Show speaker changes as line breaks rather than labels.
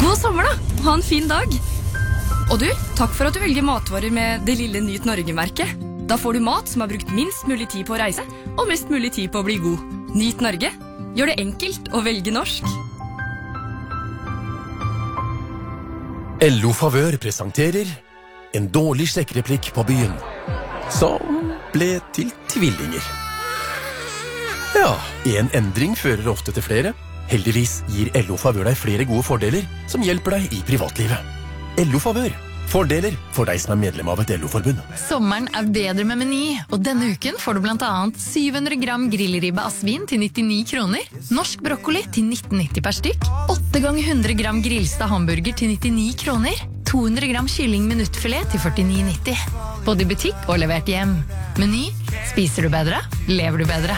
God sommer da, ha en fin dag. Og du, takk for at du velger matvarer med det lille Nyt Norge-merket. Da får du mat som har brukt minst mulig tid på å reise, og mest mulig tid på å bli god. Nyt Norge. Gjør det enkelt å velge norsk.
LO Favør presenterer en dårlig sjekkereplikk på byen, som ble til tvillinger. Ja, en endring fører ofte til flere. Heldigvis gir LO Favør deg flere gode fordeler som hjelper deg i privatlivet. LO Favør. Fordeler for deg som er medlem av et LO-forbund.
Sommeren er bedre med Meny, og denne uken får du blant annet 700 gram grillribbe av svin til 99 kroner, norsk brokkoli til 19,90 per stykk, 8 ganger 100 gram grillstad hamburger til 99 kroner, 200 gram kylling minuttfilet til 49,90. Både i butikk og levert hjem. Meny. Spiser du bedre, lever du bedre.